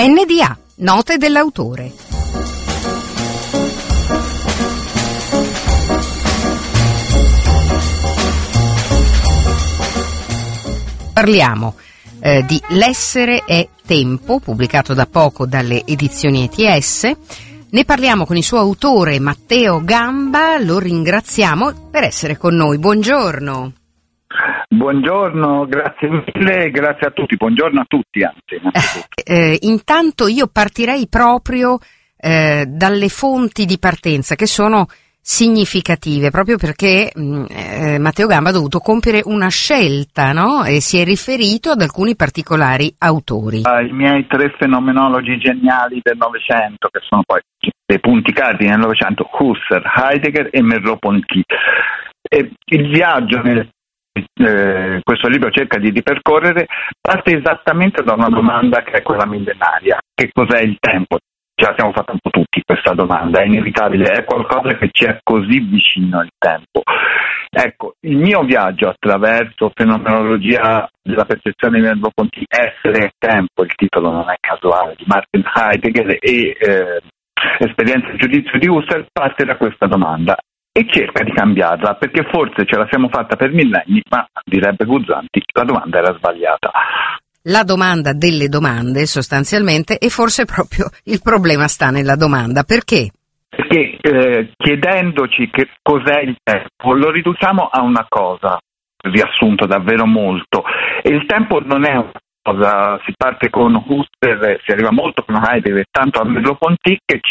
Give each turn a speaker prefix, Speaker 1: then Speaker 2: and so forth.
Speaker 1: NDA, note dell'autore. Parliamo di L'essere è tempo, pubblicato da poco dalle edizioni ETS. Ne parliamo con il suo autore Matteo Gamba, lo ringraziamo per essere con noi. Buongiorno.
Speaker 2: Buongiorno, grazie mille, grazie a tutti, buongiorno a tutti anzi.
Speaker 1: Intanto io partirei proprio dalle fonti di partenza, che sono significative, proprio perché Matteo Gamba ha dovuto compiere una scelta, no? E si è riferito ad alcuni particolari autori.
Speaker 2: I miei tre fenomenologi geniali del Novecento, che sono poi dei punti cardine del Novecento, Husserl, Heidegger e Merleau-Ponty. E il viaggio questo libro cerca di ripercorrere parte esattamente da una domanda che è quella millenaria: che cos'è il tempo? Ce l'abbiamo fatta un po' tutti questa domanda, è inevitabile, è qualcosa che ci è così vicino il tempo. Ecco, il mio viaggio attraverso fenomenologia della percezione di Merleau-Ponty, Essere e tempo, il titolo non è casuale, di Martin Heidegger, e Esperienza e giudizio di Husserl, parte da questa domanda e cerca di cambiarla, perché forse ce la siamo fatta per millenni, ma, direbbe Guzzanti, la domanda era sbagliata.
Speaker 1: La domanda delle domande, sostanzialmente, e forse proprio il problema sta nella domanda. Perché?
Speaker 2: Perché chiedendoci che cos'è il tempo, lo riduciamo a una cosa, riassunto davvero molto, e il tempo non è una cosa, si parte con Husserl, si arriva molto con Heidegger, tanto a Merleau-Ponty, che